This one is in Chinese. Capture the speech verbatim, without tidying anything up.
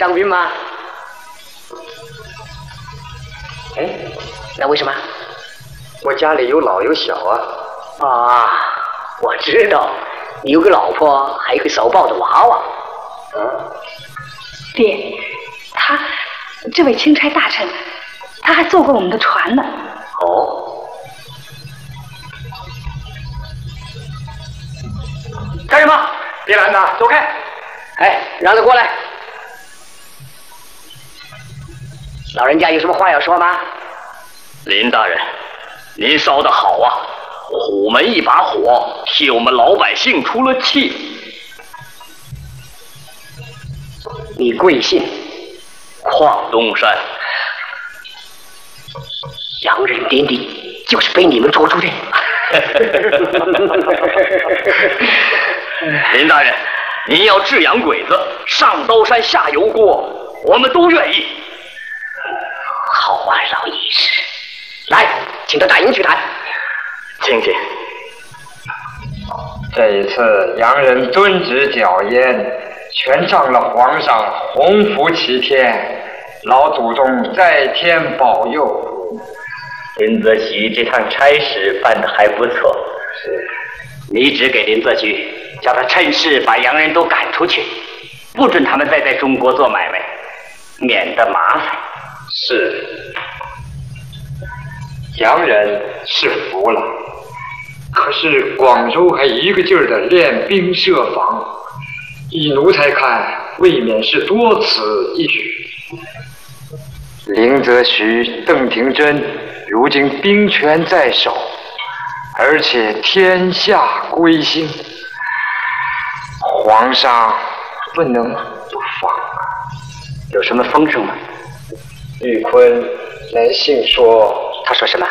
当兵吗？ 哎， 那为什么？ 我家里有老有小啊。 啊，我知道，你有个老婆，还有个手抱的娃娃。 嗯， 爹，他这位钦差大臣，他还坐过我们的船呢。 哦，干什么？ 别拦他，走开！ 哎，让他过来。老人家有什么话要说吗？ 林大人，您烧得好啊！虎门一把火，替我们老百姓出了气。 你贵姓？ 邝东山。 洋人点滴就是被你们做出的。 林大人，您要治洋鬼子，上刀山下油锅，我们都愿意。 好啊，老义士，来，请到大营去谈。 请请。 这一次洋人遵旨绞阉，全仗了皇上洪福齐天，老祖宗在天保佑。 林则徐这趟差事办得还不错。 是， 你只给林则徐，叫他趁势把洋人都赶出去，不准他们再在中国做买卖，免得麻烦。 是。洋人是服了，可是广州还一个劲儿的练兵设防，依奴才看，未免是多此一举。林则徐、邓廷珍如今兵权在手，而且天下归心，皇上不能不防啊。 有什么风声吗？ 玉坤来信说， 他说什么？